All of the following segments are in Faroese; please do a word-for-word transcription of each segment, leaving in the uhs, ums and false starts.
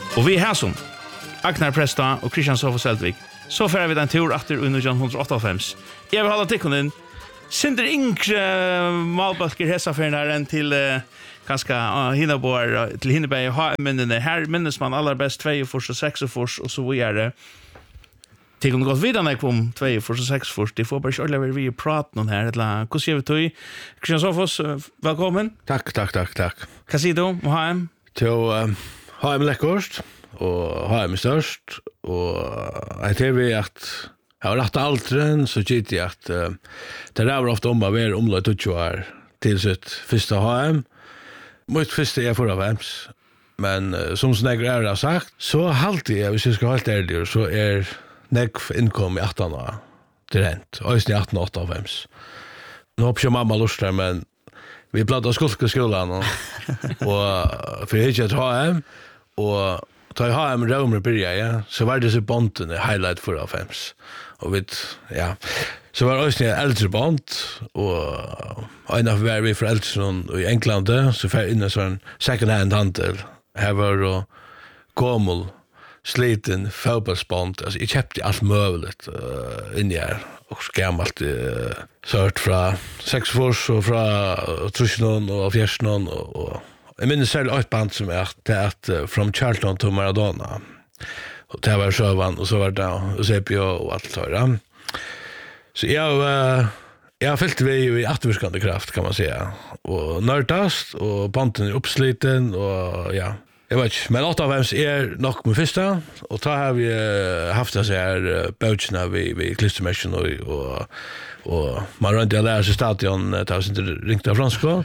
Och vi är här som Agnar Presta och Christian Sofus Selvik. Så får vi den tur efter under nittonhundraåttiofem. Jag vill hålla tikkonen. Sinder yngre malbalker hesafärden här än till uh, ganska uh, Hinnaborg till Hinneberg och ha minnene. Här minnes man allra bäst två fors och sex fors och så vidare. Tänk om det gått vidare när om två fors och sex fors. Det får bara köra vi prata någon här. Hur ser vi till? Christian Sofus, välkommen. Tack, tack, tack, tack. Vad säger du om H M? Till uh, H M läckorst och H M störst och jag tror vi att jag har rätt aldren så gitt jag att uh, det där var ofta om att vara omlöjt tjugo år till sitt första H M. Mitt första är förra V Ms. Men uh, som snägare har sagt så halvtid jag, hvis jag ska ha helt ärlig, så är negv inkom i arton år till rent. Och i arton åtta av Ms. Nu hoppas jag mamma lustar, men vi plattade skolka skolan och, och för jag ett H M och ta i H M Romer börja, ja, så var det så bonten highlight för av Ms. Och vet, ja, så var det en äldre bond och en av var vi föräldrar i England så för in en sån second hand handel. Här var då gammal sliten fotbollsband. Alltså jag köpte allt möjligt uh, in här och gammalt uh, sort från sex fors och från Trusnon och Fjärsnon och, och jag minns själv ett band som är att uh, from Charlton to Maradona. Och det var Sjövan och så var det och Sepio och allt så där. Så jag uh, jag fällt vi i atverskande kraft kan man säga. Och nördast och banden är uppsliten och ja. Jag vet inte, men åtta av Ms är nog med första och då har vi uh, haft det så här uh, boucherna vid, vid klistermärken och, och, och man rör inte att lära sig stadion uh, tar sig inte ringt av franska.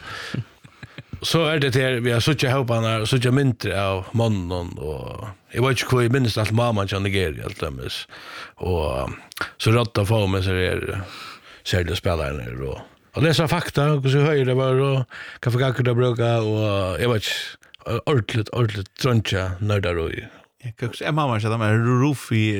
Så är det till vi har suttit ihop och suttit mindre av mannen och jag vet inte hur jag minns allt mamman till Nigeria allt dömes. Och uh, så råtta få med sig är särskilt spelare och, och läsa fakta och så höjer det var och kaffekakor där brukar och jag vet inte ordentligt, ordentligt troncha nördar och jag mamma så de är roof i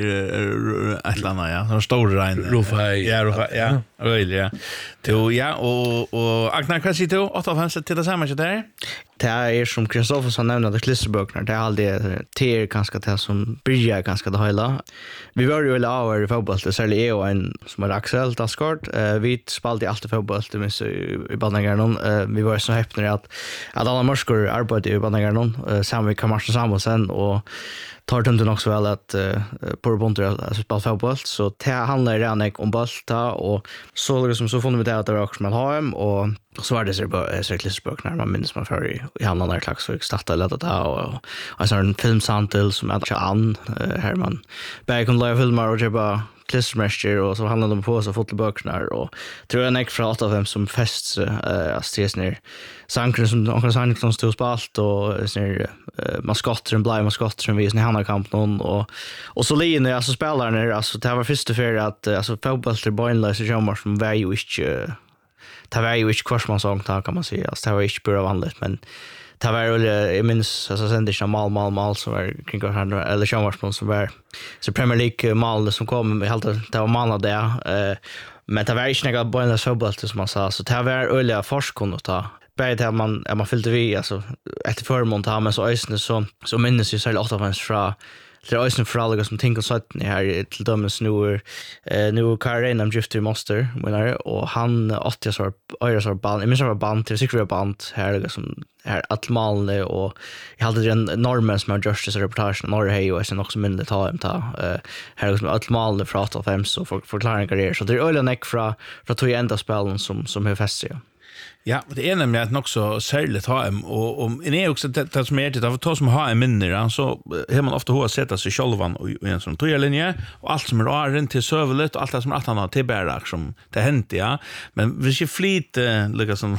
ett landa ja så stor regn roof ja roof ja väl ja då ja och och Agnar kan sitta åtta av hans till det samma så där det är som Kristoffer nämnde det klisterböckerna det är alltid ter ganska det som börjar ganska det hela vi var ju väl av i fotboll det särskilt är och en som är Axel Daskart vi spelade alltid fotboll det med så i Bandagarnon vi var så häpna att att alla morskor arbetade i Bandagarnon samma vi kan matcha samman sen och tar det inte också väl att uh, på bonter alltså spela fotboll så det handlar redan om bolta och så liksom så får vi det att det var också med H M och så var det så bara så klisterspråk när man minns man för i, i handlar där slags för starta lätta där och och så en filmsamtal som är an uh, här man bäg kan live filmar och bara klistermärker och så handlar de på så fotbollsböckerna och tror jag näck från åtta av dem som fest eh stes ner sankren som onkel Sankren stod spalt och sån maskotter en blå maskotter som vi i Hannakamp någon och och så linje alltså spelarna alltså det var första för att alltså fotboll till boinless och jamar som var ju inte det var ju inte kvarsman sång kan man säga alltså det var inte bara vanligt men det var väl jag minns alltså sen det mal mal mal så var kring går han eller Jean-Marc som var så Premier League mal som kom med helt det var månad där eh men det var inte några bollars fotboll som man sa så det var öliga forskon att ta bättre där man man fyllde vi alltså efter förmont har men så ösnen så så minns ju så åtta av hans från det är ösnen för alla som tänker så att ni här till dömes nu eh nu Karin am Gifter Monster menar och han åttio så öra så band jag minns det var band till säkert band här liksom här att malne och jag hade den normen som jag justice reportage när hej och sen också minnet ha dem ta här liksom att malne från åtta av fem så för förklaringar är så det är öliga neck från från två ända spelen som som har fäst sig. Ja, det är nämligen att också särskilt H M och om det är också det, det som är det av att som H M minner så har man ofta hur sätta sig självan och en sån tojalinje och allt som är runt till sövelet och allt som att han har till bärak som det hänt ja men vi ska flit liksom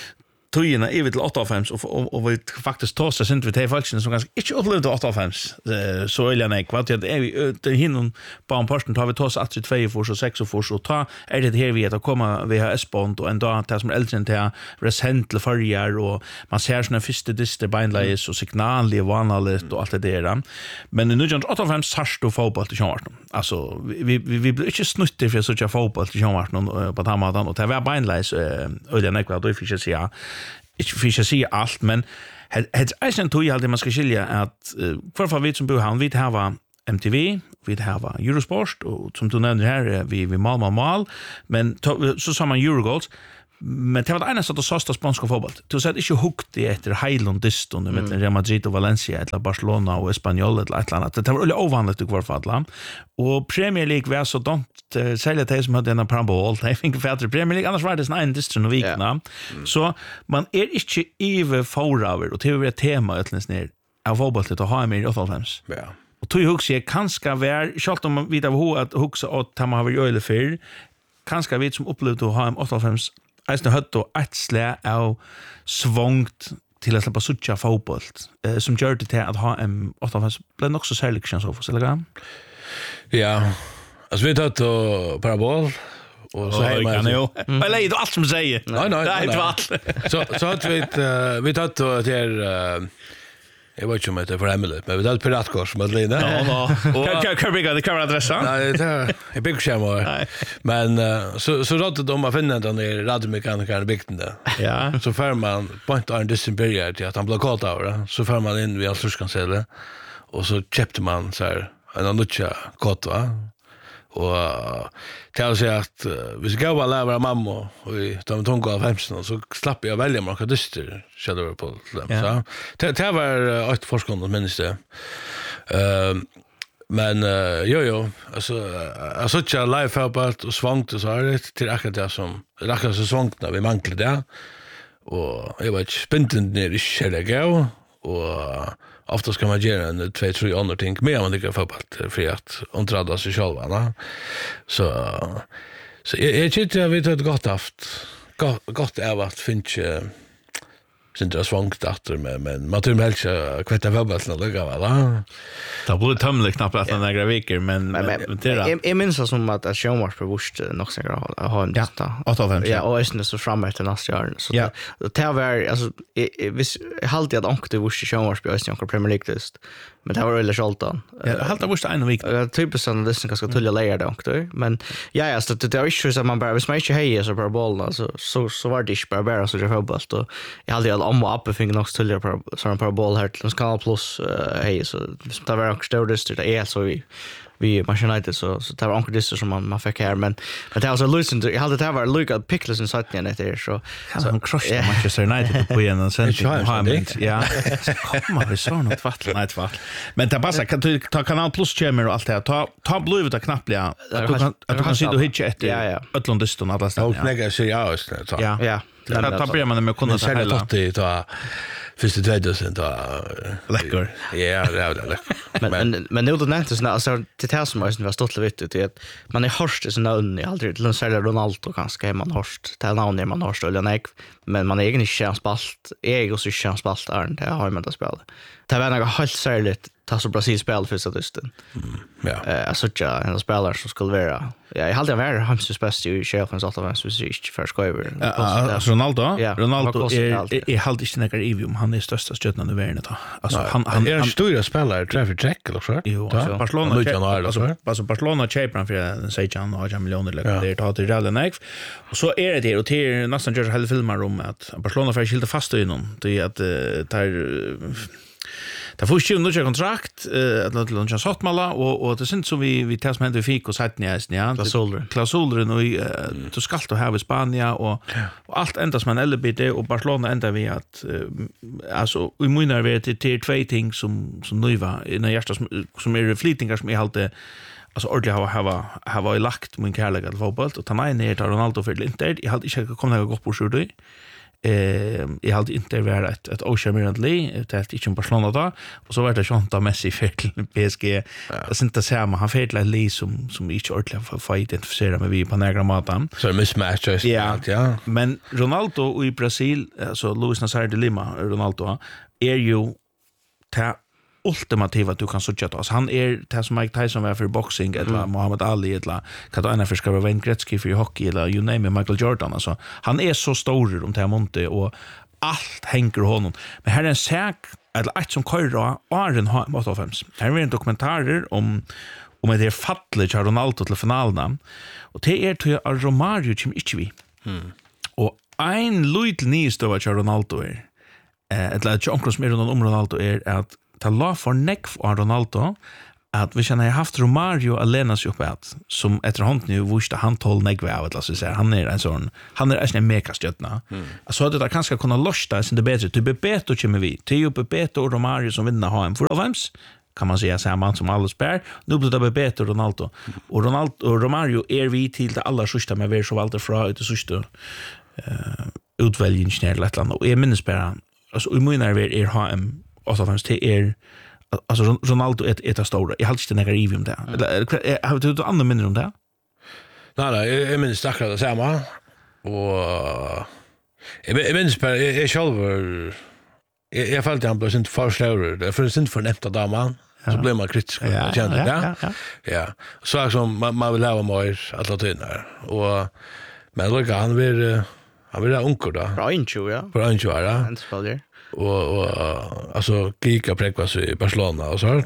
Tojina är vi till åtta av fem och, och, och vi faktiskt tar sig inte vi till folk som ganska inte upplevde åtta av fem så är det inte vad det är det hinner på en posten tar vi tar oss att två för så sex för så ta är det här vi att komma vi har S-bond och en dag det som är äldre än det recent förjar och man ser såna första diste bindlays och signal är vanligt och allt det där men nu just åtta av fem sarst och fotboll till Jean alltså vi vi vi blir inte snuttiga för så att fotboll till Jean på tamatan och det var bindlays och den ekvad då fick jag säga inte fick jag säga allt men Det är sen tog jag alltid man ska skilja att för för vi som bor här vi har M T V, vi har Eurosport och som du nämnde här vi vi mal mal mal men to, så sa man Eurogoals men det var det ena så att såsta spanska fotboll. Du sa inte hooked i efter Highland Diston med mm. Real Madrid och Valencia eller Barcelona och Espanyol eller ett annat. Det var ovanligt i kvar fall. Och Premier League var så dont sälja det som hade en parabol. Jag fick för Premier League annars var det en Diston och vikna. Yeah. Mm. Så man är inte över foraver och det är ett tema utländs ner av fotboll att ha med i åttiofem. Ja. Och tog hugsa kanske var schalt om vi av hur att hugsa åt ta man öle för kanske vi som upplevde att ha en åttiofem Eisne høtt og ett slag av svångt til å slippe suttja fotboll eh, som gjør det til at ha en åttiofem ble nok så særlig kjens of oss, eller hva? Ja, altså vi tatt og parabol og så hei man jo. Eller er det alt som sier? Nei, nei, nei. Det er alt. Så så hadde vi uh, vi tatt og til uh, jag vet inte om det är för hemligt, men vi har ett piratkors med Lina. Ja, ja. Kan kan bygga det kameraadressen? Nej, det är jag bygger skärmar. Men uh, så så rådde de att finna den där radiomekanikern bygden där. Ja. Så för man point on distribuer till att han blev kallt över. Så för man in vid Allstorskanselle och så köpte man så här en annorlunda kort va. Och till att säga att vi ska gå och lära mamma och vi tar med tonga av hemsen så slapp jag välja några dyster källor på dem. Så det, det var ett forskande minst det. Uh, men uh, jo jo, alltså jag såg jag live fotboll och svångt och så är det till akkurat det som akkurat så svångt när vi manglar det. Och jag var spinten ner i Källegau och ofta ska man göra en två tre andra ting mer än man tycker fotboll för att ontradda sig själva va. Så så jag, jag tycker jag vet ett gott haft gott, gott är att finna sind det svångt efter men men man tror helst kvätta fotbollen lugga va. Det borde tömle knappt att den några veckor men men det är jag minns som att att Sjömars på vårt nog så ha en detta. åttiofem. Ja, och är så framåt till nästa år så det det var alltså vis halt jag ankte vårt Sjömars på Östern Premier League list. Men det var väl Schaltan. Ja, halt vårt en vecka. Jag typ sån det ska tulla lägga det ankte men ja ja så det är ju så att man bara vis mig hejer så på bollen så så så var det bara bara så det fotboll och jag hade all om och uppe fick nog tulla på sån på boll här till Kanal Plus hej så det var också stort det är så vi vi Manchester United så så det var onkel det som man man fick här men men det var så lucent jag hade det var Luka Pickles inside igen det så så han crushade Manchester United på en och sen ja kommer vi så något vatten nej två men det passar kan du ta Kanal Plus chamber och allt det ta ta bluet att knappla att du kan att du kan se du hitcha ett ja ja Ötlandiston alla ställen ja lägga sig ja så ja ja ta börjar man med kunna ta hela ta första tvåtusen då läcker. Ja, det är det. Men men men nu då nämndes så alltså det här som är var stort vitt det att man är hörst så namn i aldrig till Ronaldo Ronaldo kanske är man hörst till namn är man hörst eller nej men man är egen chanspalt är också chanspalt är det har man det spelet. Det var något helt särskilt ta så Brasil spel för så dysten. Ja. Eh alltså jag en spelare som skulle vara ja, jag hade varit hans bästa i chefens åtta så så inte för skover. Ronaldo, Ronaldo är är halt inte några evium han är största stjärnan i världen då. Alltså han han är en stor spelare traffic check eller så. Jo, Barcelona alltså alltså Barcelona köper för en sejan och en miljon eller det tar till Real Madrid. Och så är det det och till nästan gör hela filmer om att Barcelona får skilta fast i någon det är att tar Det får ju under kontrakt eh att låta lunch satt malla och och det syns som vi vi tar som händer vi fick och satt ner ja klausuler klausuler och du ska då ha i Spanien och och allt ända som en L B D och Barcelona ända vi att alltså vi menar vi till till två ting som som nu var i den första som är flytningar som är halt alltså ordentligt har har har var lagt min kärlek till fotboll och ta mig ner till Ronaldo för Inter jag hade inte kommit några gott på så då Eh, jag hade inte varit ett ett okämmerantly, det är inte Barcelona då och så var det Jonta Messi för P S G. Det syns inte samma han för ett lag som som inte ordentligt för för identifiera med vi på några matan. Så det mismatches ja. ja. Men Ronaldo i Brasil, alltså Luis Nazário de Lima, Ronaldo är ju ta ultimativa du kan söka oss. Han är det som Mike Tyson var för boxing eller mm. Muhammad Ali eller kan du för ska vara Wayne Gretzky för hockey eller you name it Michael Jordan alltså. Han är så stor om det här monte och allt hänger honom. Men här är en säk eller ett som köra Aaron har åttiofem. Här är en dokumentär om om det är fallet av Ronaldo till finalen. Och det är till Romario som inte vi. Mm. Och en liten nystova av Ronaldo är eh ett läge onkel som är runt om Ronaldo är att ta la för neck för Ronaldo att vi känner haft Romario Alenas upp att som efter hand nu visste han tål neck väl att så säga han är en sån han är en mega stjärna. Så att det kanske kunna losta sen det bättre till Bebeto kommer vi till Bebeto och Romario som vinner ha en för avs kan man säga samma som alla spär nu blir det Bebeto och Ronaldo och Ronaldo och Romario är vi till det alla sista med vi så valde fra ut det sista eh utväljningen eller ett land och är minst bara alltså i mina är är ha en avs till er alltså Ronaldo är ett av stora. Jag har inte några review om det. Eller har du andra minnen om det? Nej, nej, jag minns akkurat det samma. Och jag minns bara, jag själv jag falt han blev inte för slår. Det för inte för nämnda damen. Så blev man kritisk. Jag kände det. Ja. Ja. Så som man man vill ha mer alla tiden och men Luka han vill han vill ha onkel då. Bra intro, ja. Bra intro, ja. Inte spelare. Och och alltså Kika präkvas i Barcelona och så.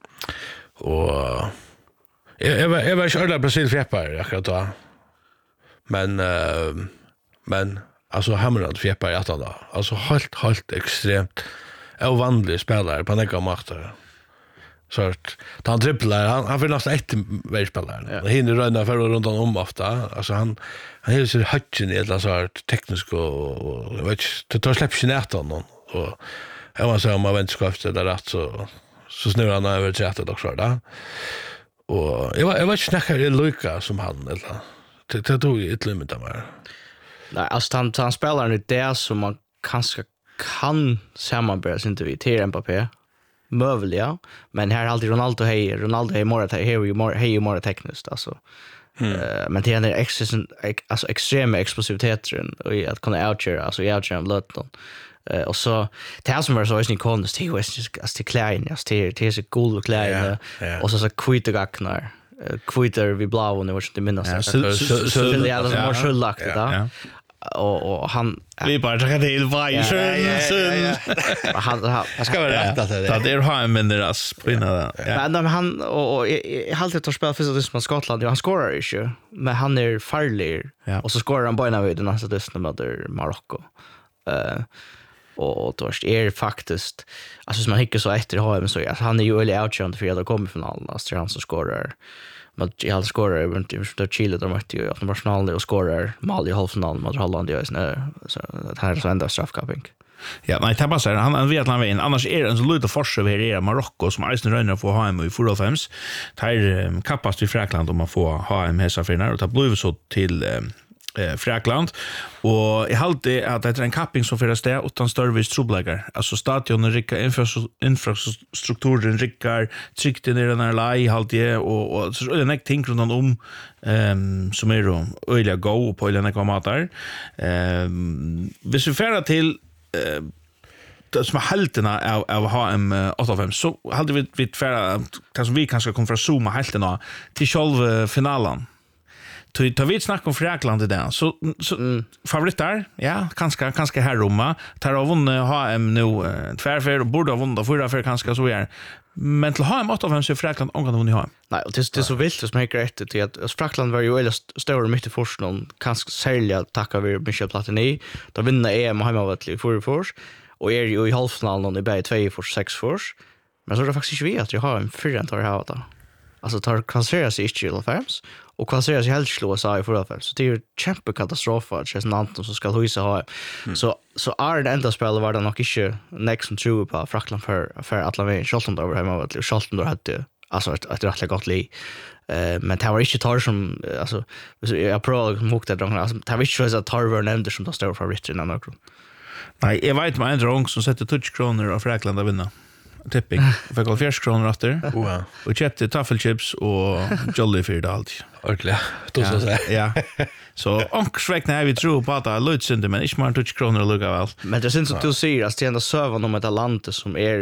Och jag var jag var själv Brasil fjäppar jag kan ta. Men uh, men alltså hamrad fjäppar i att då. Alltså helt helt extremt ovanlig spelare på några matcher. Så att han dribblar han han vill nästan ett värspelare. Han hinner runda för runt om ofta. Alltså han han är så hatchen i ett så här tekniskt och jag vet inte det tar släpps nätt honom och jag var så om man vänskapet där rätt så så snurrar han över chatten också där. Och jag var jag var snackar i Luka som han eller det det tog ju ett limit där. Nej, alltså han han spelar nu det som man kanske kan samarbeta inte vi till Mbappé. Möjliga, men här är alltid Ronaldo hej Ronaldo hej more här är ju more hej more tekniskt alltså. Mm. Uh, men det är en extrem alltså extrem explosiviteten och att kunna outköra alltså outköra Luton. Uh, och så det här som är så är ikoniskt det är just alltså till klein alltså till till så cool och klein och så så kvita gaknar kvita vi blå och det var inte minnas så så så det är alltså mer så lagt det och och han vi bara tar det i varje sjön han han ska vara rätt att det det är han men deras pinna men han och i halvt ett spel för så som Skottland han skorar ju men han är farlig och så skorar han bara vid den nästa dysten med Marocko eh och då är faktiskt alltså som man hickar så efter har men så alltså, han är ju väldigt outshone för att det kommer finalen alltså han som skorar men jag hade skorar runt i Chile där mötte ju att Arsenal och skorar mål i halvfinalen mot Holland ju så det här är så ända straffkapping. Ja, nej, det passar. Han han vet att han vinner. Annars är det en så lite forsöver här i Marocko som Eisen Rönner får ha hem i fyrtiofem. Här kappas vi Frakland om man får ha hem hesa för när och ta blivit så till eh Frakland och i halt det att det är en kapping som förra steg utan större trubbelagar alltså stadion rikar infrastrukturen rikar tryckte ner den här laj halt det och och så är det näck ting runt om ehm som är då öliga go på öliga näck matar ehm hvis vi färra till eh det som halterna av av ha en åtta fem så hade vi vi färra kanske vi kanske kommer från zooma halterna till själva finalen. Tu tar vi snack om Frakland där så så mm. favoritar ja kanske kanske här Roma tar av vunnit ha en nu tvärfär och borde ha vunnit fyra för kanske så är men till ha en åtta fem så Frakland omgående vunnit ha. Nej, och det det så vilt som jag rätt till att Frakland var ju eller stora mycket först någon kanske sälja tackar vi Michel Platini då vinner E M hemma vet du för fors och är ju i halvfinalen i B två för sex fors men så är det faktiskt inte vi att jag har en fyra tar här då. Alltså tar kvalificerar sig i alla färms och kvalificerar sig helt slå sig i förra färms. Så det är ju kämpekatastrof att det är en annan som ska hysa ha. Mm. Så så är det enda spelet var det nog inte next som tror på Frakland för för alla vägen Schalton över hemma och Schalton då hade alltså ett ett rätt gott lig. Eh men det var inte tar som alltså jag provar mot det då alltså det var inte så att tar var nämnde som då står för Richard och något. Nej, jag vet man ändå ung som sätter touch kronor av Frakland att vinna. Tipping. För går fjärde kronor efter. Wow. Och köpte taffelchips och Jolly för det allt. Ordentligt. Då så säga. Ja. Så onksväckna är vi tror på att det är lötsynte men inte mer touch kronor att lugga väl. Men det syns som du säger att det är ändå sövan om ett land som är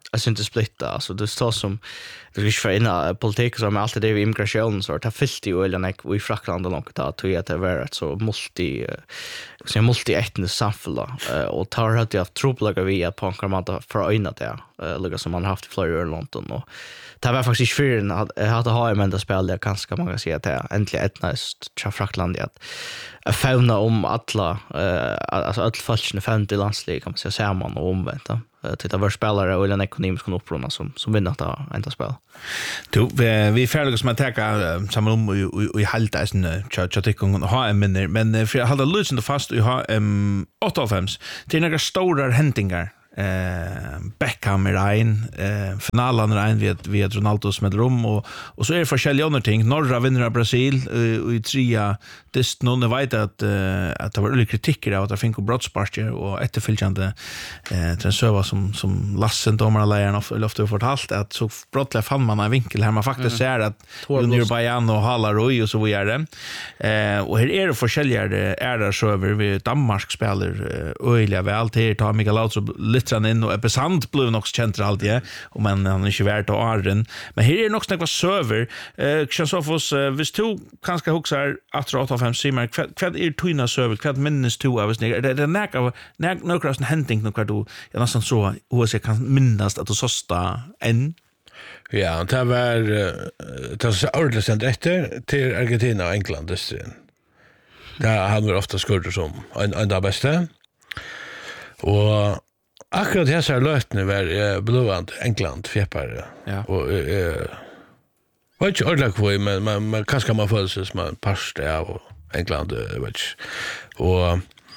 jag syns inte splitta alltså det står som det är inte för inna politik så med allt det vi immigration så det har fyllt ju eller när vi Frankland och långt att det är väldigt så multi så multietniskt samhälle och tar hade jag trubbelagar vi på en kamata för öna det lika som man har haft i flera år i London och det var faktiskt för en hade ha en ända spel det ganska många säger att det äntligen etniskt tra Frankland att fauna om alla alltså all falskna fant i landsliga kan man säga samman och omvänt till det var spelare och en ekonomisk upprona som som vinner att ända spel. Du vi vi färdiga som att ta samman om och i halt är en chatikung ha en minne men för jag hade lustigt fast vi har em åttiofem det är några stora händingar eh Beckham är rein eh finalen rein vid vid Ronaldo med rum och och så är det forskjellige andra ting norra vinner av Brasil och i trea det någon vet att att det var lite kritik av att det fick brottspartier och efterföljande eh transöva som som Lassen domar lägger och loftar fortalt att så brottliga fann man en vinkel här man faktiskt ser att Junior Bayern och Hallaroi och så vidare eh och här är det forskjellige är där så över vi Danmark spelar öliga väl till ta Mikael Lautro han in och Epesand blev nog känt allt ja och men han är inte värd att arren men här är nog några server eh Chansofos visst du kanske huxar att åttiofem simmer vad är tuna server vad minns du av snägga det är näka några sån händing några du jag nästan så hur jag kan minnas att du såsta en ja det var det var så ordentligt sent efter till Argentina och England det där hade ofta skurder som en en av bästa och akkurat här så lötne var eh, blåand England fjäppare. Ja. Och eh var inte ordentligt för men man man kanske man får sig som en pasta av England vet och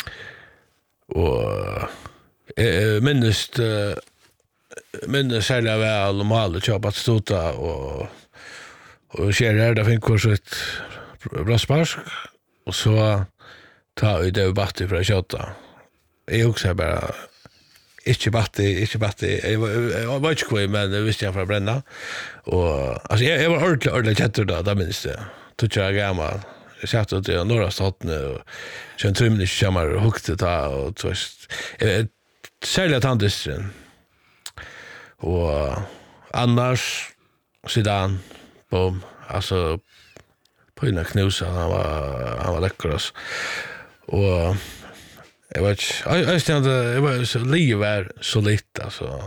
och eh minst eh, minst själva väl och mal och köpa stota och och sker där fick kurs ett bröstpark och så ta ut det batti för att köta. Jag också bara inte batti, inte batti. Jag var inte kvar, men det visste jag för att bränna. Och, alltså, jag, jag var ordentligt, ordentligt kättur då, det minns jag. Tutsi jag gammal. Jag satt ut i några statene och kände tre minuter kämmar och hukte ta och så. Särskilt tandistren. Och annars, sidan, bom, alltså på innan knusa, han var, han var läcker oss. Och jag vet inte, jag vet inte, jag var så liv är så lite, alltså.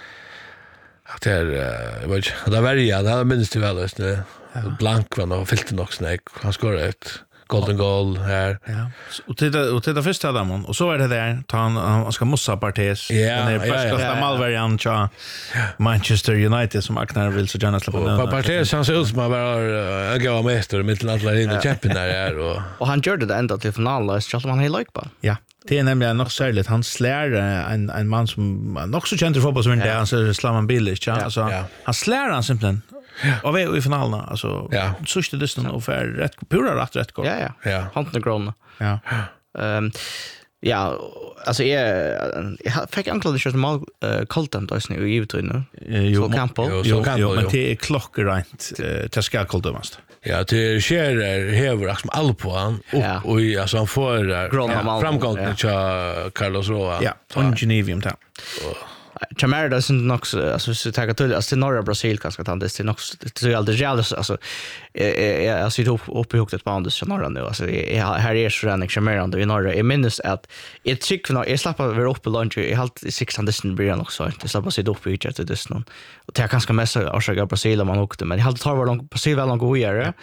Att det är, jag vet inte, det är värja, det här minns du väl, just nu. Blank var nog fyllt nog snäck, han skorade ett golden goal här. Ja. Och titta och titta först hade man och så är det där tar han han ska mossa partes den är bästa malvariant cha Manchester United som Agnar vill så gärna släppa ner. Partes han ser ut som han var gå mästare mitt alla in i champion där är och och han gjorde det ända till finalen så att man är like på. Ja. Det är nämligen nog särskilt han slär en en man som nog så känd i fotboll som inte är så Slaman Bilic ja alltså han slär han simpelthen. Ja. Och vi i finalen alltså ja. Sista distan och för rätt pura rätt rätt går. Ja ja. Ja. Hanten grön. Ja. Ehm ja, alltså jag jag fick anklagat kört mal Colton då snö i ut nu. Jo, Campbell. Jo, jo, men det är klockrent till ska Colton mest. Ja, det sker häver som all på han och och alltså han får framgång till Carlos Roa. Ja, on Genevium ta. Chamara det är också alltså så tar till alltså norra Brasil kanske ta det är också det är alldeles jävligt alltså jag jag sitter upp upp i huktet på Anders norra nu alltså här är så den Chamara då i norra i minst att ett tyck för jag slappar över upp på lunch i halt sexton distan början också det slappar sig upp i chat det någon och det är ganska mest av Brasil man åkte men jag hade tar var långt på sig väl långt gå göra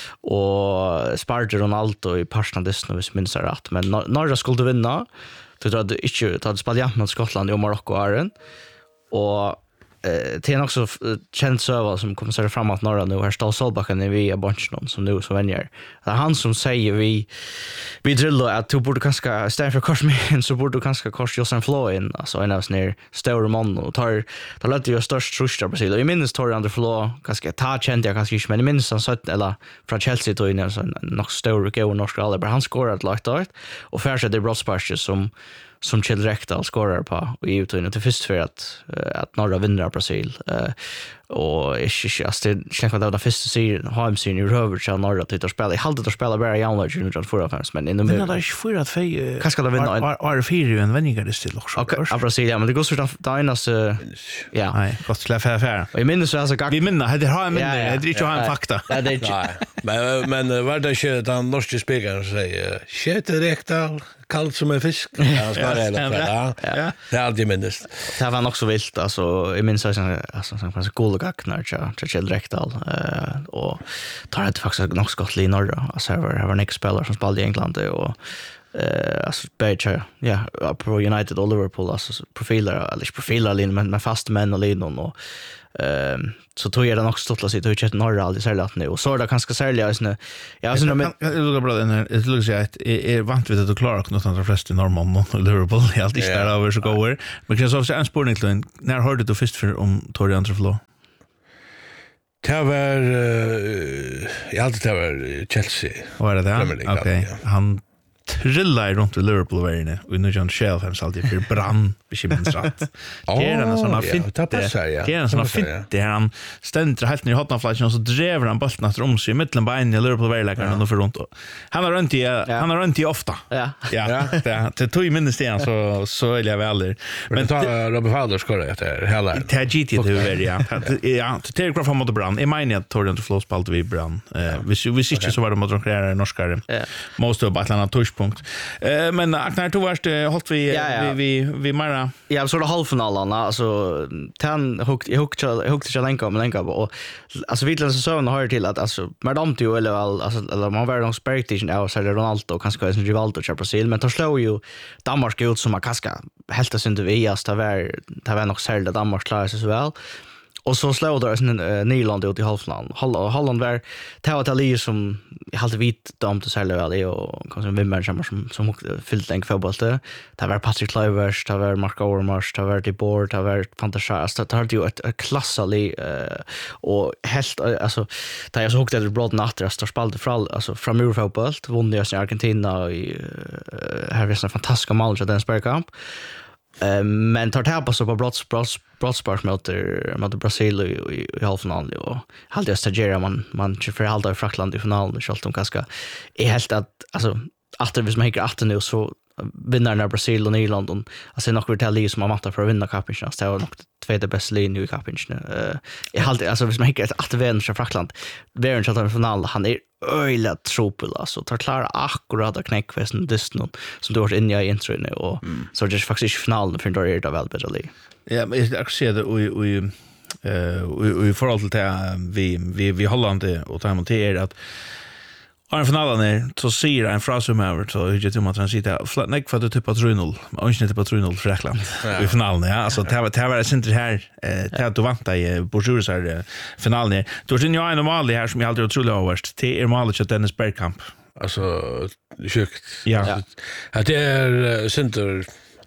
och sparade Ronaldo i parten distan vis minst rätt men norra skulle vinna. Så det är inte att det spelar mot Skottland och Marocko är och eh det är också känd server som kommer så framåt norra nu här står Solbacken i via bunchen som nu så vänjer. Det är han som säger vi vi drillar att du borde kanske ställa för kors med så borde du kanske kors Jossan Floyn alltså en av snär stor man och tar tar lite ju störst trust av Brasil. I minst tar under flow kanske ta känt jag kanske inte men i minst så att eller från Chelsea då innan så nog stor gå norsk alla han scorerat lagt ut och färsa det brottspartier som som Chill Rekdal skorar på och i utvinner till först för att att norra vinner Brasil. Uh, och är alltså det känns som att det första serien Heimserien i röver så norra till att spela. Jag hade att spela bara i Januari tjugo tjugofyra men inom Men det är fyra att fej. Kanske det vinna. Är det fyra en vändning till också. Okej, av Brasilien men det går så att det enas ja. Nej, gott släpp här för. Och jag minns så alltså Vi minns det har jag minns det är inte ha en fakta. Ja, det är Nej. Men men var det inte den norska spelaren som säger shit rektal kallt som en fisk. Ja, ska det eller ja. Det är alltid minst. Det var också vilt alltså jag minns så alltså som kanske Golgak när jag jag direkt all eh och tar det faktiskt nog skott i norra alltså här var här var en spelare som spelade i England och eh alltså Berger ja på United och Liverpool alltså profiler eller profiler lin men med fast män och lin och ehm så tror jag den också stått sig till norra aldrig så lätt nu och så är det ganska särskilt nu jag alltså men det lukar bra den det lukar sig att är vant vid att klara något av de flesta norrmän och Liverpool är alltid där över så går men kan så en spårning till när hörde du först för om Torre Antreflo det var uh, jag alltid det var Chelsea. Var det det? Okej. Han trillar runt i Liverpool värne och nu John Shell hem alltid för brann bekymrat. Det är en sån här fint. Det är en sån här fint. Det han ständer helt ner i hotnaflaschen och så driver han bollen efter om sig i mitten på en i Liverpool värlägaren och för runt. Han har runt i han har runt i ofta. Ja. Ja. Det det tog i minst det så så är jag väl. Men ta Robert Fowler ska det här hela. Det är G T det över ja. Ja, till Terry Crawford mot Brann. I menar att Torrent to Flow spalt vi Brann. Eh vi vi sitter så var de att kreera norskare. Måste ju bara landa touchpunkt. Eh men när du varst hållt vi vi vi vi mera. Ja, så det halvfinalen alltså ten hooked jag hooked hooked till Lenka men Lenka och alltså Vitland så så har till att alltså madam ju eller alltså eller man var någon expectation av så Ronaldo kanske är en Rivaldo i Brasil men då slår ju Danmark ut som att kaska helt att synte vi att det var det var nog sällan Danmark klarar sig så väl. Och så slår det en uh, Nyland ut i halvfinalen. Holland, Holland var det var som helt vit dam till sälja väl och kanske Wimmer som som som fyllt en fotboll det. Det var Patrick Kluivert, det var Mark Overmars, det var De Boer, det var fantastiskt. Det hade ju ett klassali uh, och helt uh, alltså där jag så hukte det brott natt det spelade för alltså från ur fotboll, vann i Argentina i uh, här var en fantastisk match den spelkamp. Uh, men tar det på så på brotts brotts brottspars mot mot Brasil i, i, i halvfinalen och hade jag stagerat man man för halda i Frankland i finalen så de ganska är helt att alltså att det som heter att nu så vinner när Brasil och Irland och alltså nog vill tala som man matar för att vinna cupen så det var nog tvåte bästa linje i cupen eh jag hade alltså som heter att vinna för Frankland vem så att final han är öjla tropel alltså tar klara akkurat att knäcka västen distan som du har inne i intro nu och mm. så det är faktiskt finalen för då är det väl bättre li. Ja, men jag ser det och och eh och i förhållande till vi vi vi Holland och ta mot er att och finalen är så ser en frasum över så hur det kommer att sitta flat neck för det typ av tre noll och inte på tre noll för Frankland i finalen ja alltså det var det var inte här eh det att vanta i Bourgeois här finalen då är det ju en normal här som jag alltid otroligt överst till er målet att Dennis Bergkamp alltså sjukt ja att det är center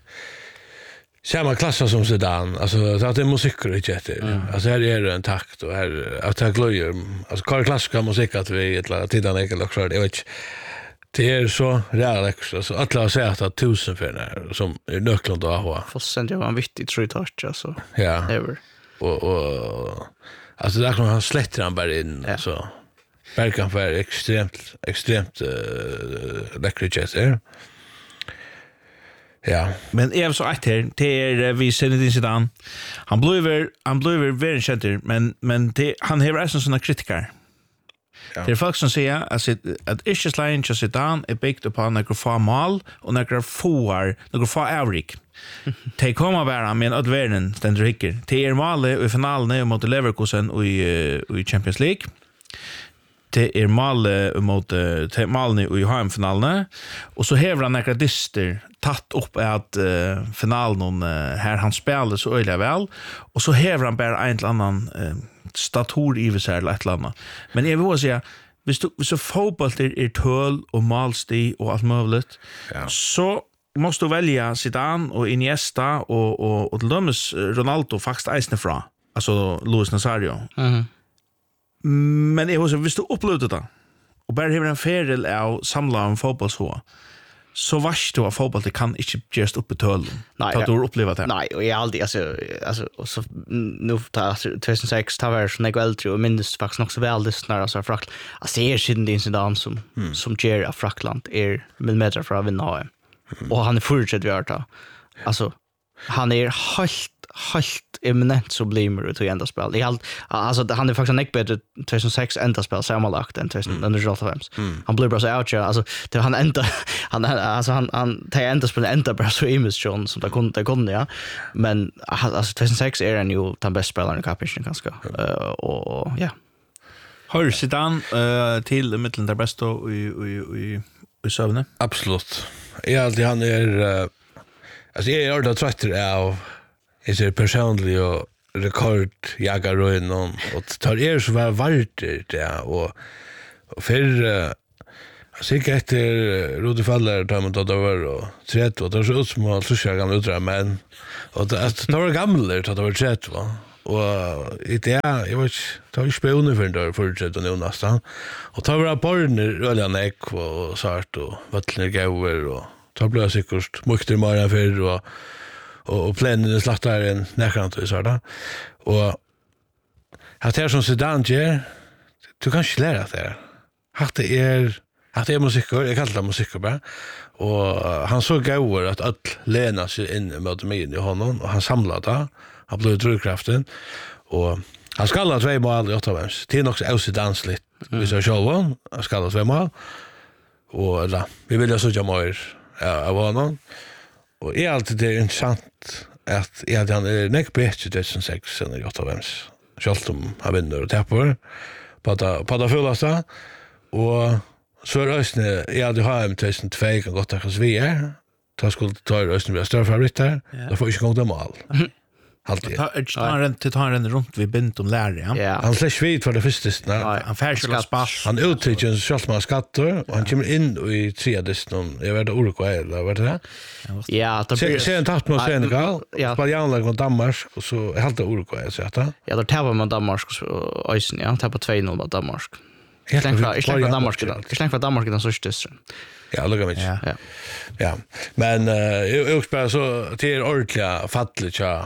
samma klass som Zidane alltså att det är musik och det mm. alltså här är det en takt och här att jag glöjer alltså kvar klassiska musik att vi ett tittarna inte också det vet det är så real extra så att la säga att tusen för när som är nöklen då ha för sen det var en viktig true touch alltså ja ever och och alltså där kan han slätter han bara in ja. Så verkar för extremt extremt uh, läckert är ja, men är så att här till vi ser det sedan. Han blev han blev väldigt känd men men det han har en sån kritiker. Ja. Det är folk som säger att att Isches line just sedan är byggt på några få mål och några få några få avrik. Det kommer bara med att världen den dricker. Det är mål i finalen mot Leverkusen och i i Champions League. Det är mål mot uh, målen i H M-finalen och så hävrar han några dyster tatt upp att uh, finalen uh, här han spelar så öliga väl och så hävrar han bara en eller annan uh, stator i sig eller ett eller annat. Men jag vill säga hvis du så fotboll är, är töl och malsti och allt möjligt ja. Så måste du välja Zidane och Iniesta och och och till dömes Ronaldo faktiskt eisne fra alltså Luis Nazario. Mhm. Men jag måste visst upplöta det. Och bara har en färd av samla en fotbollshå. så vars du av fotboll det kan inte just upp i tölen. Nej, Ta du uppleva det. Nej, och jag aldrig alltså alltså och så nu tar tjugohundrasex tar var så några äldre och minst faktiskt också väl lyssnar alltså frack. Alltså är skillnad i incident som mm. som ger av Frackland är millimeter för att vinna H M. Mm. Och han är fortsatt vart då. Alltså han är helt helt eminent så blimer ut i enda spel. I allt alltså han är faktiskt en mycket bättre tjugohundrasex enda spel sammanlagt än tjugohundrafem. Mm. Han blir bara så out alltså det han ända han alltså han han tar enda spel ända bara så image John som det kunde det kunde ja. Men alltså tjugohundrasex är han ju den bästa spelaren i kapitlen ganska uh, och ja. Har du sidan uh, till mitten där bästa i i i i sövne? Absolut. Jag alltid han är uh, alltså jag är ordentligt trött av är det personligt och rekordjagar och någon och tar er så var vart det och och för uh, säkert efter Rudi Faller tar man då var och tretton och då så ut som att så gamla utra men och det var gamla det var tretton va och det är jag vet tar ju spelare för där för tretton och nästan och tar våra barn öllan ek och sart och vattnar gåver och tar blå säkert mycket mer för och och och planen slaktar en näkant och så där och att det är som sedan ger du kan ju lära det att det är att det är musik jag kallar det musik bara och han såg gåor att all lena sig in mot mig i honom och han samlade han blev drivkraften och han skallade två mål i åtta vems till också ausdansligt vi så själva han skallade två mål och då vi vill ju så jag mer av honom och är alltid det intressant att jag han är näck bättre tjugohundrasex än i åtta vems självt om han vinner och tappar på att på att fullasta och så är Östne jag hade H M tjugohundratvå kan gott att vi är ta skulle ta Östne blir större favorit där då får vi inte gå mål alltid han rent till han rent runt vi bint om lärare ja han släsch vid för det första han färslar spas han uttrycker en självsman skatter och han kommer in i tredje någon jag vet Uruguay eller vad det är ja det blir sen tapp mot Senegal på Janlag mot Danmark och så helt Uruguay så att ja då tappar man Danmark och Östen ja tappar två noll mot Danmark. Jag slänger jag slänger Danmark idag. Jag slänger Danmark den så störst. Ja, lugga mig. Ja. Ja. Men eh jag spelar så till ordentliga fattligt ja.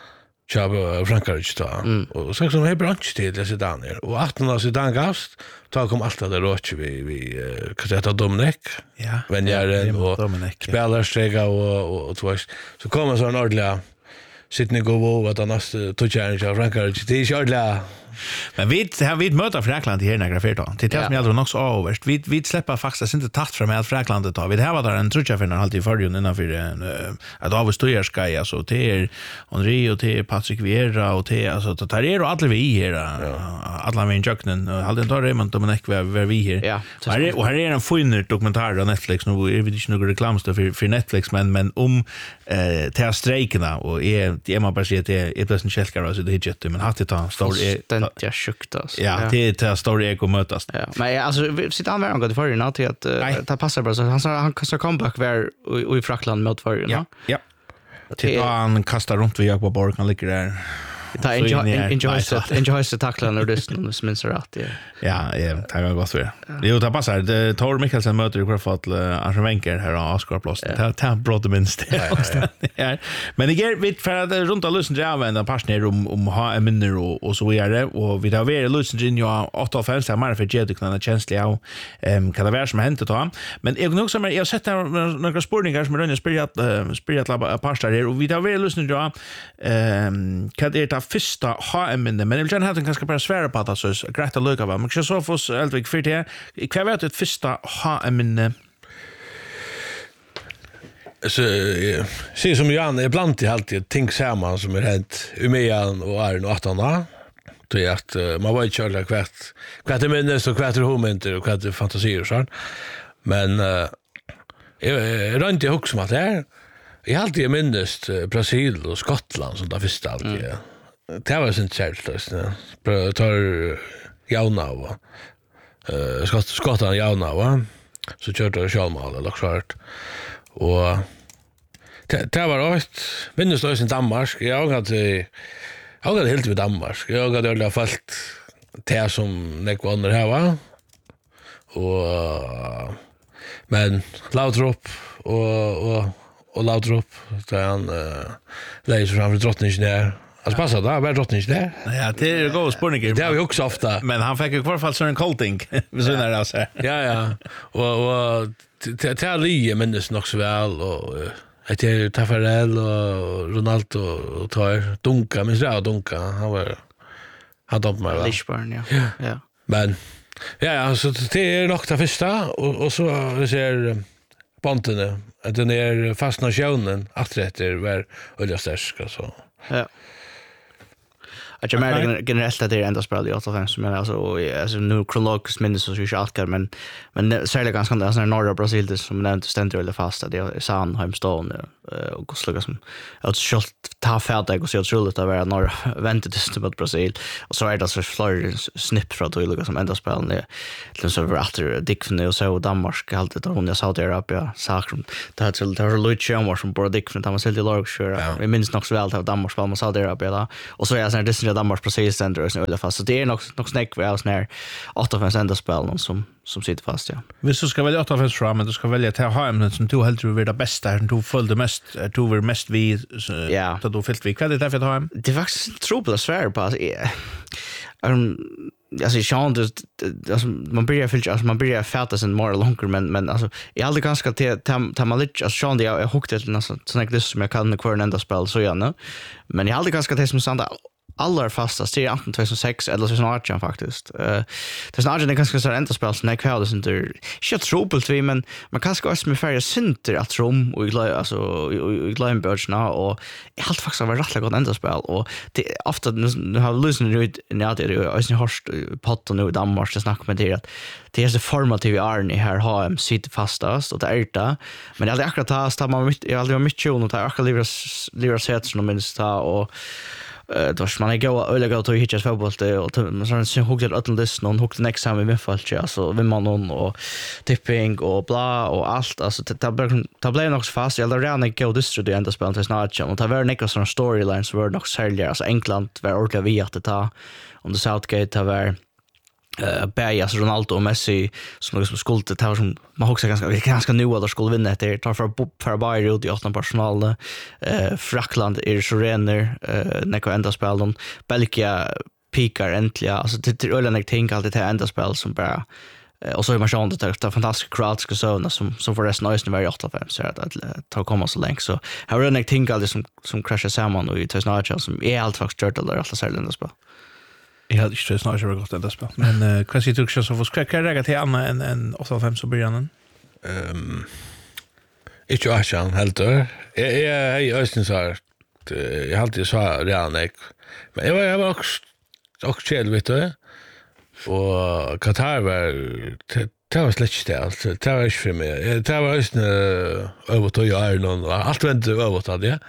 Jag Frankrike då. Och så som är bransch till det sedan där. Och arton av sedan gast tar kom allt det rått vi vi Kasetta Dominic. Ja. Vänjaren och spelar strega och och tvås. Så kommer så en ordentliga Sydney Govo vad annars tog jag en Frankrike. Det är ju men vi har vi möter Frankland här några fyra då. Det är som jag tror också överst. Vi vi släpper faktiskt inte tatt från med Frankland då. Vi har varit där en trutcha för när alltid förrjun innan för att av stöjer ska jag så till Henri och till Patrick Vieira och till alltså att ta er och alla vi här alla med jucknen hade inte Raymond Dominic var vi här. Ja. Och här är en fin dokumentär på Netflix nu är vi inte några reklam för för Netflix men men om eh till strejkerna och är det man bara säger det är plötsligt kälkar alltså det är jätte men hade ta stor är jag sjukt alltså. Ja, det är stor eko mötas. Ja, men alltså sitt användning av det för nu till att det passar bara så han sa han kastar comeback var i Frackland mot för ja. Ja. Till han kastar runt vid på borg kan ligga där. Ta enjoy enjoy set enjoy set tackla när det snus minns rätt. Ja, ja, det var gott för. Det är ju passar. Det tar Mikkelsen möter i alla fall Arsenvenker här och Oscar Plus. Det tar bra det minst. Ja. Men det ger vi för att runt alla lyssnar jag använda passner om om ha en minne och och så vidare och vi har varit lyssnar in ju åtta fem så mer för Jedi kan känsla och ehm kan det vara som hänt då. Men jag nog som jag sett några spårningar som rönner spirat spirat passar här och vi har varit lyssnar då ehm kan det första H M-minne, men jag vill gärna ha den ganska bara svära på att så greit att lycka va. Men jag så för Eldvik för det. Kvar vet ett första H M-minne. Så se som Jan är bland i alltid ting samman som är hänt Umean och Arn och åttonda. Det är att man var inte körda kvart kvart det minnes och kvart momenter och kvart fantasier så. Men jag rent jag också att det är jag alltid minnes Brasil och Skottland som det första alltid. Mm. Det var sin kärlek då. Tar Jauna och eh skott skottan Jauna va. Så körde jag självmål eller klart. Och det det var rätt. Minns då i Danmark. Jag hade jag hade helt vid Danmark. Jag hade alla fallt det som nek var under här va. Och Men Laudrup och och och Laudrup där han uh, läser framför drottningen där. Alltså passar det, var drottningen där? Ja, det är god spårningar. Det har vi också ofta. Men han fick i alla fall sån Colting. Vi så när alltså. Ja, ja. Och och till Ali minns nog så väl och att det Taffarel och Ronaldo och tar Dunka, men så Dunka, han var han dom mig. Lichburn, ja. Ja. Men ja, ja, så det är nog det första och och så vi ser ponten att den är fascinationen att det är väl öljastärska så. Ja. Att jag märker generellt att det är enda spel i åtta fem men alltså, alltså nu kronologiskt minns så är allt men men särskilt ganska det såna norra Brasil det som nämnt ständigt eller fast att det är San Heimstone och Koslaka som att skott ta färdig och så otroligt att vara norra väntet just mot Brasil och så är det så flyr snipp från att lucka som enda spel det den så var efter Dickfne och så Danmark alltid då hon jag sa där uppe ja sakrum det har till det har Luigi Omar som borde Dickfne han var så lite lågt vi minns nog så väl att Danmark spel man sa där uppe ja och så är det sån Danmark Brasil center och så eller fast så det är nog nog snack vi har när åtta fem ända spel någon som som sitter fast ja. Vi så ska välja åtta fem fram men du ska välja till ha ämnen som du helt tror är det bästa du följde mest du var mest vi ja så då fällt vi kvar det därför att ha hem. Det är faktiskt trubbel svär på alltså um, alltså Sean det alltså man börjar fylla alltså man börjar fatta sen mer långt men men alltså jag hade ganska till till man lite alltså Sean det jag huggade till nästan sån här som jag kan kvar en enda spel så gärna men jag hade ganska till som sanda allra fastast till arton tjugohundrasex eller så snart jag faktiskt. Eh uh, det snart är ganska så ända spel som jag kvar det inte shit trubbelt vi men man kan ska också med färre synter att rum och alltså i Glenbergsna och jag har faktiskt varit rätt gott ända spel och det ofta nu har lyssnat ut när det är ju harst pott och nu Danmark så snackar med det att det är så formativ i Arne här har em sitt fastast och det är det men det är akkurat tas man mitt jag aldrig var mycket och det är akkurat livras livras sätt som minst ta och Eh då ska man gå eller gå till hitchas fotboll och man så hugger att lyssna någon hugger next time i mittfält ja så vem man någon och tipping och bla och allt alltså det blir det blir nog fast jag redan att gå distro det ända spelet snart och ta var Nicholas sån storylines var nog sälja alltså England var ordentligt vi att ta om det Southgate var eh Bayas Ronaldo och Messi som liksom skulle ta som man också ganska ganska nu eller skulle vinna det tar för för Bayern ut i åttonde personal eh Frackland är så renner eh när ända spel de Belgia pikar äntligen alltså det är ölen jag tänker alltid det ända spel som bara och så är man sjön det är fantastiska crowds så som som för resten av var åtta fem så att ta komma så länge så här ölen jag tänker alltid som som crashar samman och i Tesnacha som är allt faktiskt stört eller alla sällan spel. Jag hade inte snart så gott det spel. Men uh, vad säger du också så för skräcka lägga till Anna en en åtta fem så börjar den. Ehm Inte jag kan helt då. Jag jag jag östen så här jag hade så redan jag. Men jag var jag var också också chill vet du. Och Qatar var det var släckt det alltså. Det var inte för mig. Det var östen över till Ireland och allt vände över till det.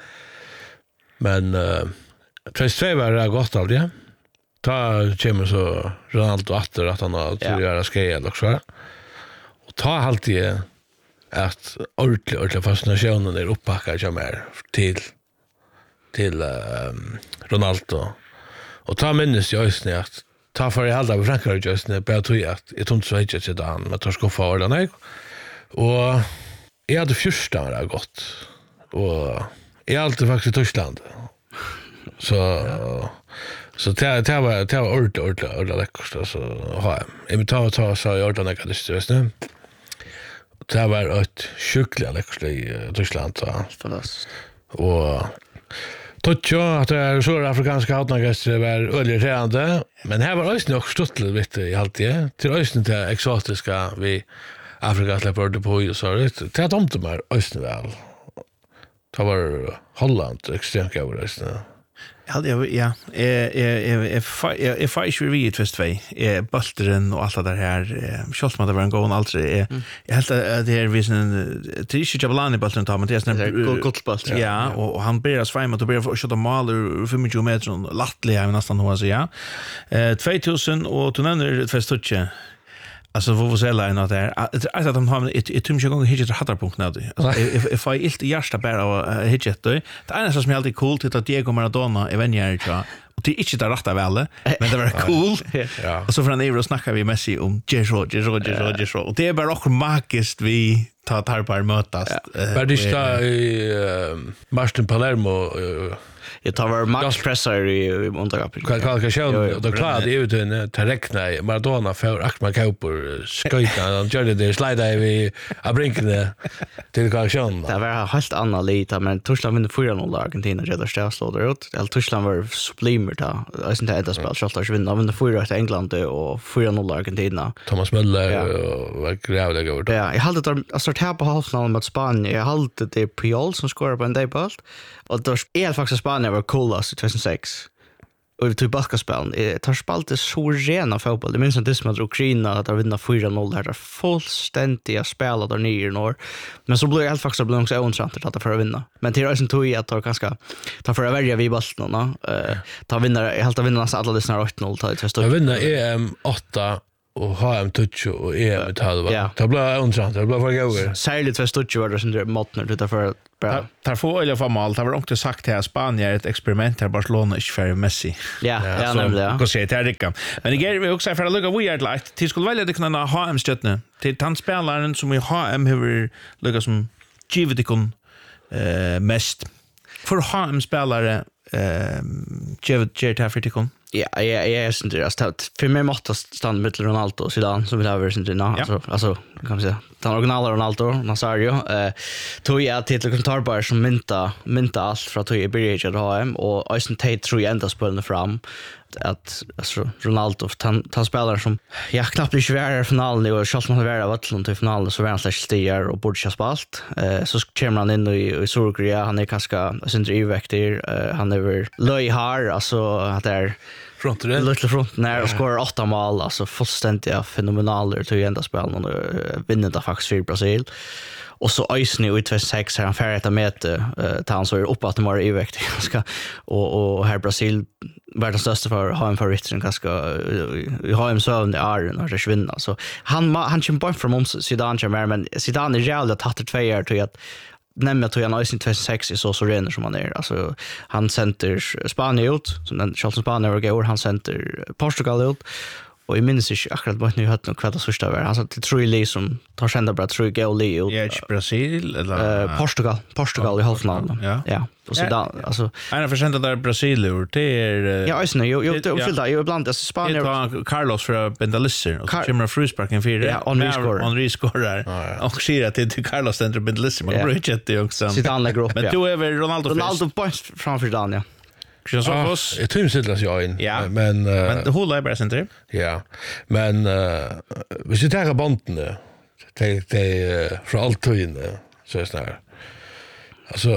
Men eh två var det gott allt ja. Ta kommer så Ronaldo åter att han har att göra skej också. Och ta alltid att ordentligt ordentligt fascinationen är upppackad som är till till um, Ronaldo. Och ta minnes jag just att ta för i halda på Frankrike just när på tror att jag tror så inte så han med att skaffa för den här. Och jag hade första det gått. Och jag alltid faktiskt i Tyskland. Så ja. Så det det var det var ordentligt ordentligt ordentligt läckert alltså ha. Jag tar ta så jag ordentligt läckert just nu. Det var ett sjukligt läckert i Tyskland så fantastiskt. Och Totjo att det är så afrikanska hotnagäster var öljerande men här var också nog stått lite vet i allt det till östen till exotiska vi Afrika släpper det på så det det domte mer östen väl. Det var Holland extremt över östen. Ja, ja, ja. Jag jag jag jag jag fick ju vid fest två. Eh Bulteren och allt det här. Schultz det var en gång aldrig. Jag helt att det är visst Trish Jabalani Bulteren tar men det är sån gott Bulteren. Ja, och han börjar svajma och börjar skjuta mål ur tjugofem meter lattliga nästan hur så ja. Eh tvåtusen och då nämner fest touche. Alltså vad var det där där? Alltså att de har ett ett tumsjö gånger hittat hattar punkt nu. Alltså if I ilt hjärsta bara och hittat det. Det är nästan som alltid coolt att Diego Maradona är vänjer ja. Det är inte det rätta väl, men det var cool. Ja. Och så från Euro snackar vi Messi om Jero, Jero, Jero, Jero. Och det är bara också magiskt vi tar tar på mötas. Men det står i Martin Palermo Jag tar var maxpressar i Montagapi. Kvalifikationen, då klarade det ut en till räkna Maradona för Akman Cooper skjutna han gjorde det slida i abrinken till kvalifikationen. Det var helt annan lite, men Tyskland vinner fyra noll Argentina det där ställslår där ut. Eller Tyskland var sublimer då. Jag syns inte ett spel Schulters vinner vinner fyra till England och fyra noll Argentina. Thomas Müller var grävlig över. Ja, jag hade det alltså här på halvfinalen mot Spanien. Jag hade det Puyol som scorar på en debut. Och då är faktiskt Spanien var coolast i tjugohundrasex. Och vi tog basketspelen. Det har spalt så rena fotboll. Det minns inte som att Ukraina att vinna fyra noll här. Det är fullständiga spel där nere i norr. Men så blev jag helt faktiskt blev också ointressant att för att vinna. Men till rösten tog jag att ta ganska ta för att välja vid bollen. Eh ta vinnare helt att vinna nästan alla dessa åtta noll ta ett stort. Jag vinner E M åtta och H M touch och E M ett halva. Ja. Det blev ointressant. Det blev för gånger. Särskilt för stort var det som det måttnar utanför bra. Tar få eller för mål. Det var också sagt här Spanien är ett experiment här Barcelona inte för Messi. Ja, ja, nämligen. Ja. Gå se till Ricka. Men det ger vi också för att lucka we are like till skulle välja det kunna ha M stöttne till tantspelaren som vi har M hur lucka som givetikon eh mest för ha M spelare eh givet ger till Afritikon. Ja, ja, ja, jag syns det. Alltså, för mig måste stanna mitt Ronaldo och Zidane som vill ha version till nå. Alltså, alltså kan man säga. Den originala Ronaldo, Nazario, eh tog jag till till kontorbar som mynta mynta allt för att tog jag började att ha hem och Eisen Tate tror jag ända spelade fram att alltså Ronaldo han han spelar som ja knappt blir svärare i finalen och Charles man vara vattlan till finalen så var han slash stiger och borde ha spalt. Eh så kommer han in i i Surgria, han är ganska centrivekter, eh han är väl löj här alltså att det är fronten. Lite fronten där och skorar åtta mål alltså fullständigt fenomenaler till ända spelen och vinner det faktiskt för Brasil. Och så Eisen i tjugohundrasex har han färdigt med eh ta han så är uppe att de har i vikt ganska och och här Brasil världens största för ha en favorit ganska vi har en sån där är när det svinner så han han kommer bara från Zidane kommer men Zidane är jävligt tatt två år till att nämna att han i tjugohundrasex är så så ren som han är alltså han center Spanien ut som den Charles Spanien var går han center Portugal ut och I minns inte akkurat vad ni hört något kvällt första var alltså till tror jag som tar sända bara tror jag Leo Ja, Brasil eller uh, Portugal Portugal i halvfinalen. Ja. Ja. Och så där alltså en procent där Brasil ur det är Ja, just nu jag jag uppfyllde jag ibland alltså Spanien det Carlos för Bendalisser och så kommer Frusparken för det. Ja, Henry scorer. Henry scorer. Och ser till Carlos den Bendalisser man blir inte det också. Zidane lägger upp. Men du är väl Ronaldo Ronaldo points framför Zidane. Ja. Christophe. Jag tror inte att jag in. Ja. Men men det håller jag bara center. Ja. Men vi ska ta banden det det för allt in så snart. Alltså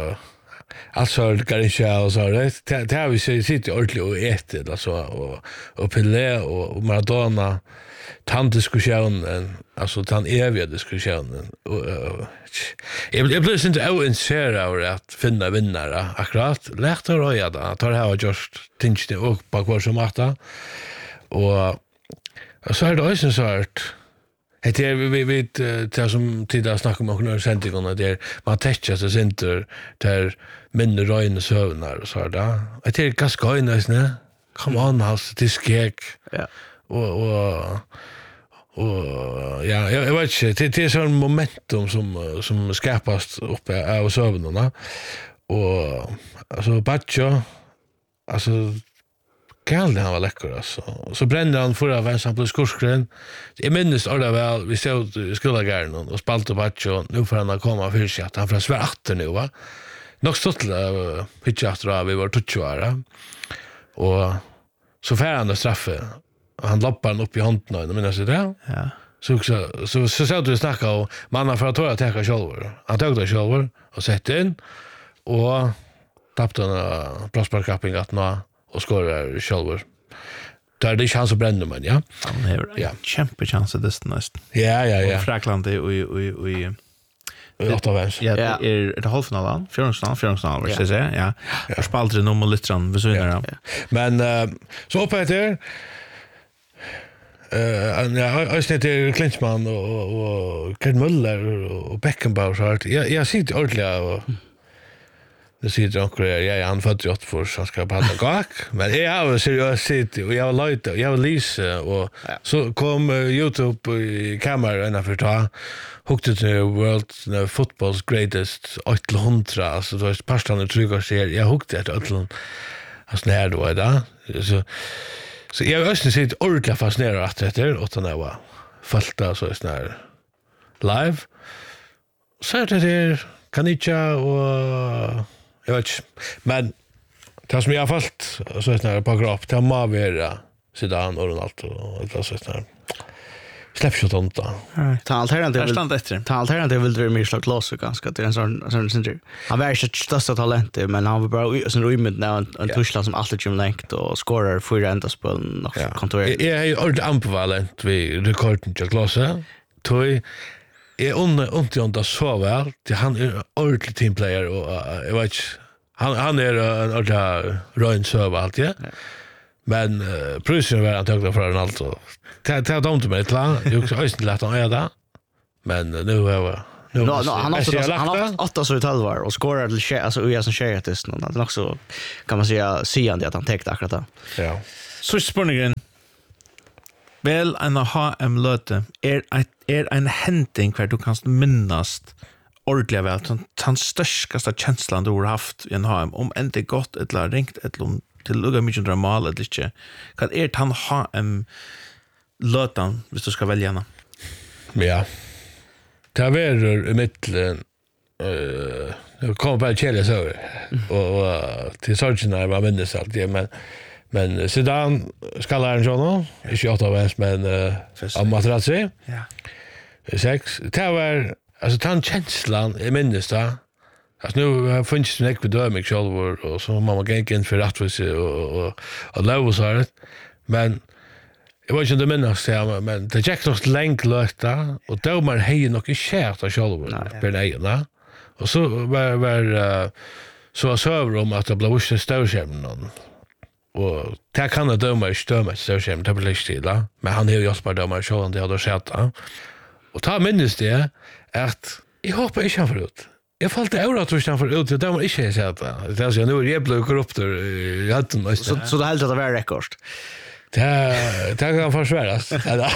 alltså Garcia och så där. Det har vi sett sitt ordentligt och ätit alltså och och Pelé och Maradona tant diskussionen alltså tant eviga diskussionen och jag jag blir inte ointresserad av att finna vinnare akkurat lätt att röja det tar det här just tänkte och på vad som matta och så är det också så att det är vi vet det som tidigare snackade om några sändningar där man täcker sig center där mindre röjna sövnar och så där det är ganska inne come on alltså det skäck Ja. och och och ja jag vet inte det, det är sån momentum som som skapas uppe av sövnarna och alltså Baccio alltså kan han var läcker alltså så brände han förra vänster på skurskren jag minns alla väl vi såg skolagärden och spalt och Baccio nu får han komma för sig att han får svärta nu va nog stått pitcha efter vi var tjugo år och så får han straffe han lappar han upp i handen och menar så där. Ja. Så så så så så du snacka och mannen för att ta att ta själv. Han tog det själv och sätter in och tappade en prospectcapping att nå och skorar själv. Där det chans att bränna man ja. Han har Ja. kämpe chans att det näst. Ja ja ja. Frankland och och och Åtta vänster. Ja, Ja. det är det halvfinalen, fjärdefinalen, fjärdefinalen vill jag säga. Ja. Jag spaltade nummer lite grann vid sidan. Men uh, så uppe där Eh ja, jag snittar Klinsmann och och Kurt Müller och Beckenbauer så här. Jag jag sitter ordentligt och Det sitter onkel här, jag han född åt för så ska prata gak, men jag har seriöst sitt och jag har lite, jag har lyse och så kom uh, YouTube i kameran ena för ta hooked to the world the football's greatest åtta hundra alltså då är pastan trygga ser jag hooked det åtta alltså när då där så så jag har också sett ordentligt fascinerad att det är åtta när var falta så är snär live så det är kanitja och jag vet inte. Men det som jag har falt så är det på kropp det må vara Zidane och Ronaldo och det så är det släpps ju tonta. Ta alternativ. Här stand efter. Ta alternativ vill det mer slag loss ganska det är en sån sån sån. Han var inte största talent men han var bara sån rymd när en tuschland som alltid kommer längt och skorar fyra ända spel nog kontor. Jag är ordentligt ambivalent vid rekorden till klasse. Toy är under inte under så väl till han är ordentlig teamplayer och jag vet han han är en ordentlig run server allt ja. Men uh, Prusen var antagligen för Ronaldo. Ta ta dem till mig klar. Jag också inte lätt att göra det. Men nu är jag nu no, no, han har han har åtta så i tolv år och skorar till tjej alltså jag som tjej det är något också kan man säga siande att han täckte akkurat det. Ja. Så spurningen. Väl en H M löte är är en händing kvar du kan minnas ordentligt väl den största känslan du har haft i en H M om inte gott eller ringt eller till lugga mycket dramal eller inte. Kan är han H M lötan hvis du ska välja henne? Ja. Det är väl i mitten eh jag kommer bara chilla så och till sorgen var minnes allt det men men Zidane skallar en sån är shot av ens men av Materazzi. Ja. Sex. Det var alltså tant känslan i minnes då. Alltså nu har funnits en ekvidömik själv och så man går in för rättvis och och och lov så här. Men jag var ju inte minnas ja, men det gick nog länge löta och då man hej nog inte kärt av själv på nej va. Och så var var så var server om att det blev ju störskärm någon. Och det kan det döma stöma störskärm det blir stilla. Men han är ju just bara döma så han det hade sett. Och ta minnes det att jag hoppas inte han förut. Jag falt det öra tror jag för ut det var inte så att det är så nu är det blå korrupt i hatten så så det helt att vara rekord. Det det kan försväras.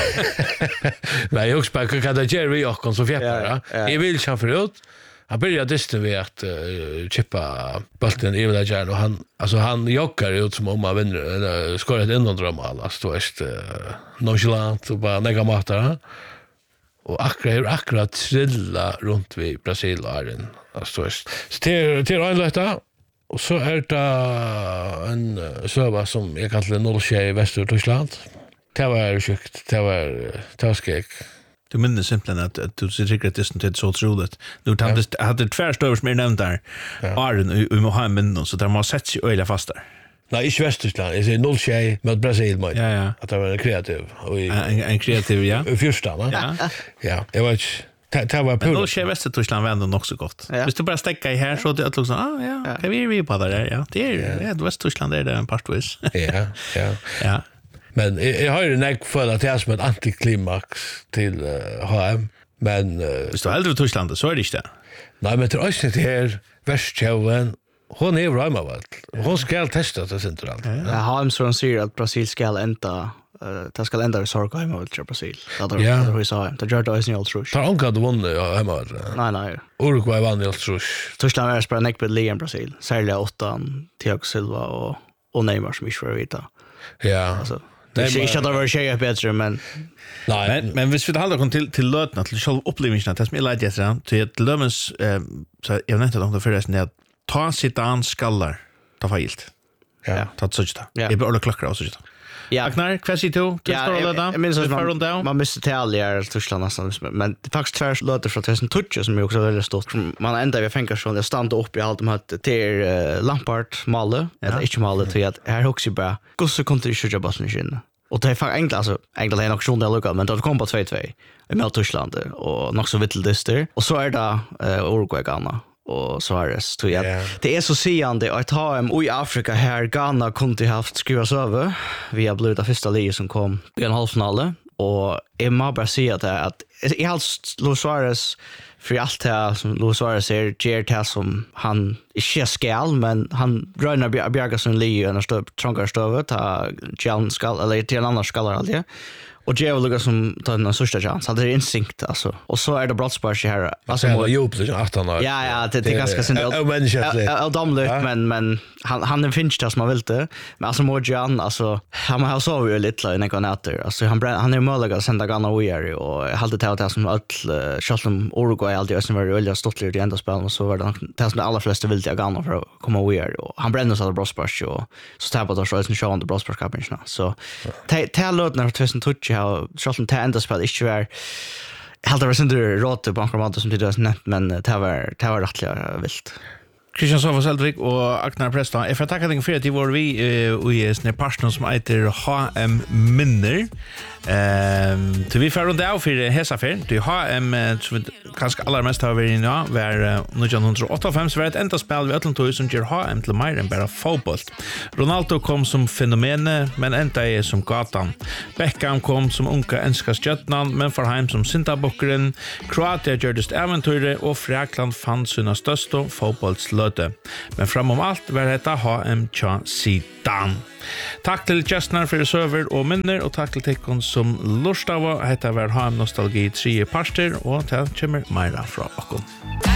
Men jag också kan det Jerry och kon så fjärra. Jag vill ju förut. Han började distan vid att uh, chippa bollen i villagen och han alltså han joggar ut som om han vinner skorar ett innandrömmal alltså då är uh, nonchalant och bara nega matar. Och akkurat akkurat trilla runt vid Brasilien alltså så till till anlätta och så är det en server som jag kallar noll tjej i västra Tyskland. Det var sjukt, det var taskig. Du minns simpelthen att, att du tycker att det är så otroligt. Du hade, ja. hade tvärstöver som är nämnt där. Ja. Arden och må ha en minnen så där man har sett sig öjliga fast där. Nej, i Västtyskland. Jag säger noll tjej mot Brasil. Ja, ja. Att det var en kreativ. Och i, en, en kreativ, ja. I fyrstan, va? Ja. Ja, jag vet inte. Det var men noll tjej i Västtyskland var ändå också gott. Ja. Hvis du bara stäcka i här så det är liksom, ah ja, ja. Kan vi vi på där? Ja, det är ja. Ja, Västtyskland är det en partvis. ja, ja. Ja. Men jag, jag har ju en för att det är som ett antiklimax till uh, H M. Men... Uh, Hvis du hellre i Tyskland så är det inte. Nej, men till oss det här västtjäven hon är bra med hon ska testa det centralt. Ja, H M så säger att Brasil ska ända uh, det ska ända sorka hemma mot Brasil. Det ja. Det vi sa. Det gör det i all trusch. Tar onka du vunnit hemma. Nej, nej. Uruguay vann i all trusch. Tyskland är spela neck med Liam Brasil. Särskilt åtta Thiago Silva och och Neymar som inte får vita. Ja. Alltså det är inte att det var tjejer bättre men nej men men hvis vi handlar om till till lötna till själva upplevelsen att som är lite så till ett lömens eh, så jag vet inte om det förresten är ta sitt an skallar ta failt. Ja, ta så just det. Det blir klockar och så just. Ja, Agnar, vad säger du? Till stora löda. Men så man man måste ta i Tyskland nästan men det faktiskt tvärs löter från tusen touch som är också väldigt stort. Man ända vi fänkar så det stannar upp i allt de hade till Lampard Malle eller inte Malle till att här också bara gå så kontra i själva basen. Och det är faktiskt enkelt alltså enkelt är en auktion där lucka men då kom på två två i mot Tyskland och nog så vitt dyster och så är det Uruguay Ghana och så är det så ja. Yeah. Det är så siande att ha en i Afrika här Ghana kunde haft skrivas över vi har blivit det första liget som kom i en halvfinale och jag må bara säga att att i allt Luis Suarez för allt det som Luis Suarez är ger det som han inte skall, men han rönar bjärga som li en stö trångare stövet, ta Jan skall eller till en annan skallar alltid. Och Joe lukar som tar den största chans. Han är instinkt alltså. Och så är det brottspars här. Alltså han var ju upp till arton år. Ja ja, det det ganska synd. Ja, men shit. Ja, domlut men men han han är finch det som man vill det. Men alltså Morgan alltså han har så ju lite i någon natter. Alltså han han är möjlig att sända Ghana Weary och hade det att som all Charleston Uruguay alltid som var väldigt stolt i ända spelen och så var det det som de allra flesta vill till Ghana för att komma Weary och han brände så att brottspars och så tar på då så är det show on the brottspars cupen så ta låt när tusen touch how Charlton ta ända spel inte var helt var sönder råt på bankomat som det nämnt men det var det var rättliga vilt. Christian Sofas Eldvik och Agnar Presta. Jag får tacka dig för att det var vi och i snä passion som heter H M Minner. Ehm till vi får runt av för hesa för. Det H M som kanske allra mest har varit inne var nittonhundraåttiofem så var det enda spel vi Atlantis som ger H M till mer än bara fotboll. Ronaldo kom som fenomen men ända är som gatan. Beckham kom som unga enska stjärnan men för hem som syndabockaren. Kroatien gjorde det äventyret och Frakland fann sina största fotbolls men framom allt var detta H M Tja Sidan. Tack till Justnar för server och minner och tack till Tekon som lustava. Detta var H M Nostalgi tre parter och det kommer mera från oss.